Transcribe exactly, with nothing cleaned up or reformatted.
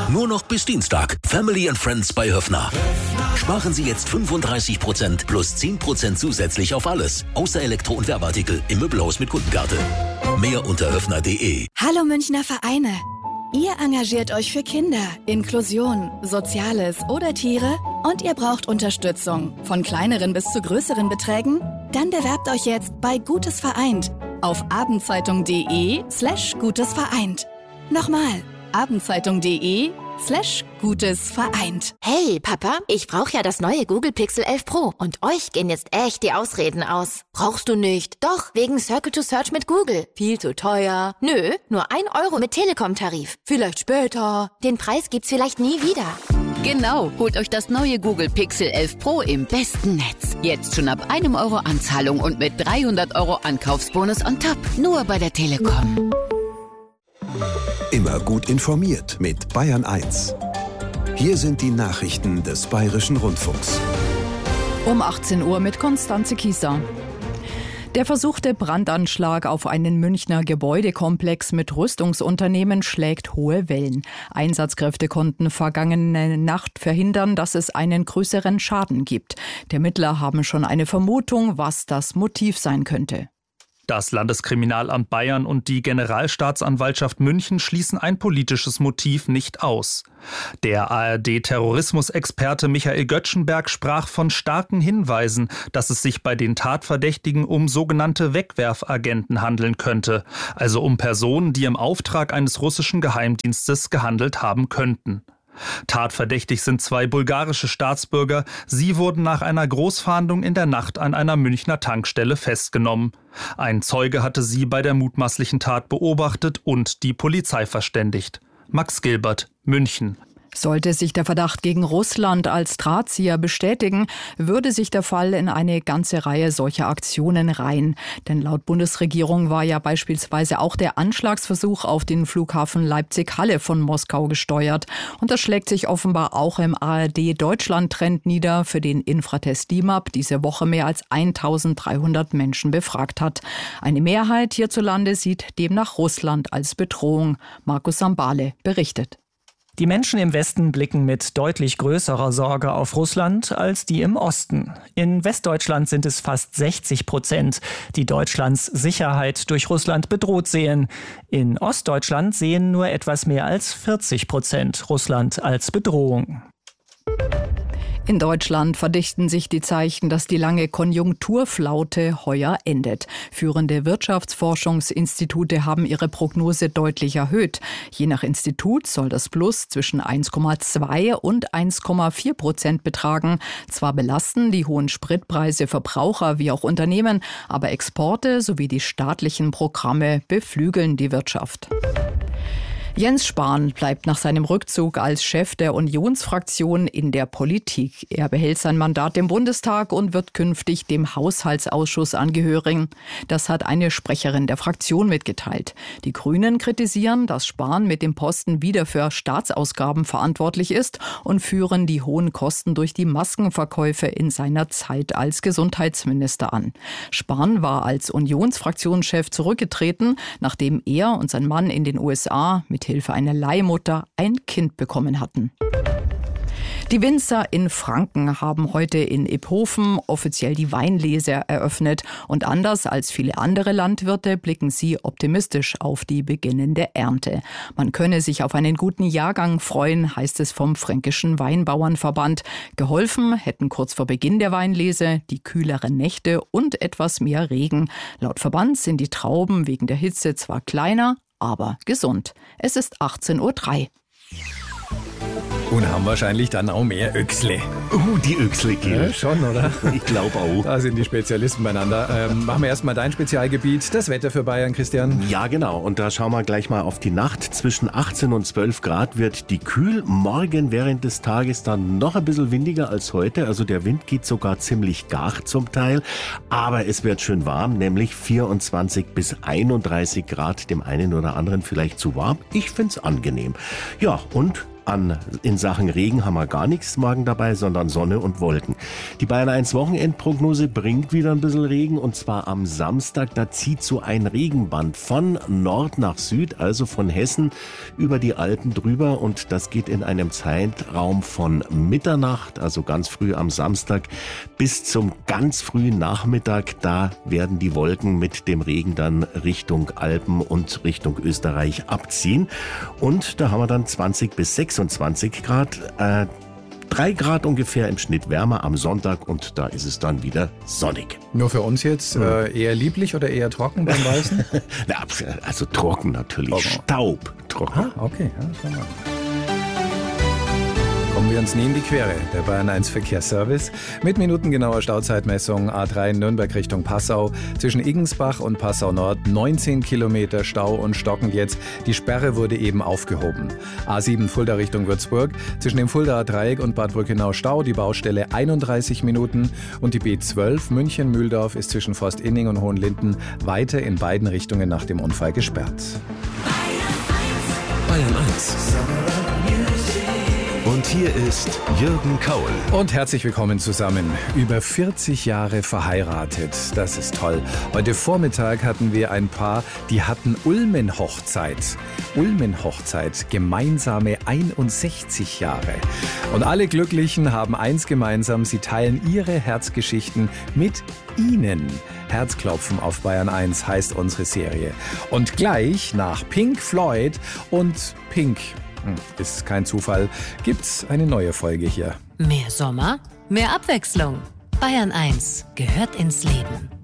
Nur noch bis Dienstag. Family and Friends bei Höffner. Sparen Sie jetzt fünfunddreißig Prozent plus zehn Prozent zusätzlich auf alles. Außer Elektro- und Werbeartikel im Möbelhaus mit Kundenkarte. Mehr unter höffner punkt de. Hallo Münchner Vereine. Ihr engagiert euch für Kinder, Inklusion, Soziales oder Tiere und ihr braucht Unterstützung, von kleineren bis zu größeren Beträgen? Dann bewerbt euch jetzt bei Gutes Vereint auf abendzeitung.de slash Gutes Vereint. Nochmal, abendzeitung.de slash Gutes Vereint. Hey Papa, ich brauche ja das neue Google Pixel elf Pro und euch gehen jetzt echt die Ausreden aus. Brauchst du nicht? Doch, wegen Circle to Search mit Google. Viel zu teuer. Nö, nur ein Euro mit Telekom-Tarif. Vielleicht später. Den Preis gibt's vielleicht nie wieder. Genau, holt euch das neue Google Pixel elf Pro im besten Netz. Jetzt schon ab einem Euro Anzahlung und mit dreihundert Euro Ankaufsbonus on top. Nur bei der Telekom. Immer gut informiert mit Bayern eins. Hier sind die Nachrichten des Bayerischen Rundfunks. Um achtzehn Uhr mit Konstanze Kieser. Der versuchte Brandanschlag auf einen Münchner Gebäudekomplex mit Rüstungsunternehmen schlägt hohe Wellen. Einsatzkräfte konnten vergangene Nacht verhindern, dass es einen größeren Schaden gibt. Die Ermittler haben schon eine Vermutung, was das Motiv sein könnte. Das Landeskriminalamt Bayern und die Generalstaatsanwaltschaft München schließen ein politisches Motiv nicht aus. Der A R D-Terrorismusexperte Michael Göttschenberg sprach von starken Hinweisen, dass es sich bei den Tatverdächtigen um sogenannte Wegwerfagenten handeln könnte, also um Personen, die im Auftrag eines russischen Geheimdienstes gehandelt haben könnten. Tatverdächtig sind zwei bulgarische Staatsbürger. Sie wurden nach einer Großfahndung in der Nacht an einer Münchner Tankstelle festgenommen. Ein Zeuge hatte sie bei der mutmaßlichen Tat beobachtet und die Polizei verständigt. Max Gilbert, München. Sollte sich der Verdacht gegen Russland als Drahtzieher bestätigen, würde sich der Fall in eine ganze Reihe solcher Aktionen reihen. Denn laut Bundesregierung war ja beispielsweise auch der Anschlagsversuch auf den Flughafen Leipzig-Halle von Moskau gesteuert. Und das schlägt sich offenbar auch im A R D-Deutschland-Trend nieder, für den Infratest D I M A P diese Woche mehr als eintausenddreihundert Menschen befragt hat. Eine Mehrheit hierzulande sieht demnach Russland als Bedrohung. Markus Sambale berichtet. Die Menschen im Westen blicken mit deutlich größerer Sorge auf Russland als die im Osten. In Westdeutschland sind es fast sechzig Prozent, die Deutschlands Sicherheit durch Russland bedroht sehen. In Ostdeutschland sehen nur etwas mehr als vierzig Prozent Russland als Bedrohung. In Deutschland verdichten sich die Zeichen, dass die lange Konjunkturflaute heuer endet. Führende Wirtschaftsforschungsinstitute haben ihre Prognose deutlich erhöht. Je nach Institut soll das Plus zwischen eins Komma zwei und eins Komma vier Prozent betragen. Zwar belasten die hohen Spritpreise Verbraucher wie auch Unternehmen, aber Exporte sowie die staatlichen Programme beflügeln die Wirtschaft. Jens Spahn bleibt nach seinem Rückzug als Chef der Unionsfraktion in der Politik. Er behält sein Mandat im Bundestag und wird künftig dem Haushaltsausschuss angehören. Das hat eine Sprecherin der Fraktion mitgeteilt. Die Grünen kritisieren, dass Spahn mit dem Posten wieder für Staatsausgaben verantwortlich ist und führen die hohen Kosten durch die Maskenverkäufe in seiner Zeit als Gesundheitsminister an. Spahn war als Unionsfraktionschef zurückgetreten, nachdem er und sein Mann in den U S A mit Hilfe einer Leihmutter ein Kind bekommen hatten. Die Winzer in Franken haben heute in Iphofen offiziell die Weinlese eröffnet. Und anders als viele andere Landwirte blicken sie optimistisch auf die beginnende Ernte. Man könne sich auf einen guten Jahrgang freuen, heißt es vom Fränkischen Weinbauernverband. Geholfen hätten kurz vor Beginn der Weinlese die kühleren Nächte und etwas mehr Regen. Laut Verband sind die Trauben wegen der Hitze zwar kleiner, aber gesund. Es ist achtzehn Uhr drei. Und haben wahrscheinlich dann auch mehr Öchsle. Uh, die Öchsle, ja, schon, oder? Ich glaube auch. Da sind die Spezialisten beieinander. Ähm, machen wir erstmal dein Spezialgebiet, das Wetter für Bayern, Christian. Ja, genau. Und da schauen wir gleich mal auf die Nacht. Zwischen achtzehn und zwölf Grad wird die kühl. Morgen während des Tages dann noch ein bisschen windiger als heute. Also der Wind geht sogar ziemlich gar zum Teil. Aber es wird schön warm, nämlich vierundzwanzig bis einunddreißig Grad. Dem einen oder anderen vielleicht zu warm. Ich find's angenehm. Ja, und An, in Sachen Regen haben wir gar nichts morgen dabei, sondern sondern Sonne und Wolken. Die Bayern eins Wochenendprognose bringt wieder ein bisschen Regen und zwar am Samstag. Da zieht so ein Regenband von Nord nach Süd, also von Hessen über die Alpen drüber und das geht in einem Zeitraum von Mitternacht, also ganz früh am Samstag, bis zum ganz frühen Nachmittag. Da werden die Wolken mit dem Regen dann Richtung Alpen und Richtung Österreich abziehen. Und da haben wir dann zwanzig bis sechsundzwanzig Grad, äh, drei Grad ungefähr im Schnitt wärmer am Sonntag und da ist es dann wieder sonnig. Nur für uns jetzt äh, eher lieblich oder eher trocken beim Weißen? Na, also trocken natürlich, oh. Staub trocken. Ah, okay, ja, schau mal. Kommen wir uns nie in die Quere. Der Bayern eins Verkehrsservice mit minutengenauer Stauzeitmessung A drei Nürnberg Richtung Passau. Zwischen Iggensbach und Passau Nord neunzehn Kilometer Stau und stockend jetzt. Die Sperre wurde eben aufgehoben. A sieben Fulda Richtung Würzburg. Zwischen dem Fuldaer Dreieck und Bad Brückenau Stau. Die Baustelle einunddreißig Minuten. Und die B zwölf München-Mühldorf ist zwischen Forstinning und Hohenlinden weiter in beiden Richtungen nach dem Unfall gesperrt. Bayern eins. Und hier ist Jürgen Kaul. Und herzlich willkommen zusammen. Über vierzig Jahre verheiratet. Das ist toll. Heute Vormittag hatten wir ein Paar, die hatten Ulmenhochzeit. Ulmenhochzeit, gemeinsame einundsechzig Jahre. Und alle Glücklichen haben eins gemeinsam, sie teilen ihre Herzgeschichten mit Ihnen. Herzklopfen auf Bayern eins heißt unsere Serie. Und gleich nach Pink Floyd und Pink, ist kein Zufall, gibt's eine neue Folge hier. Mehr Sommer, mehr Abwechslung. Bayern eins gehört ins Leben.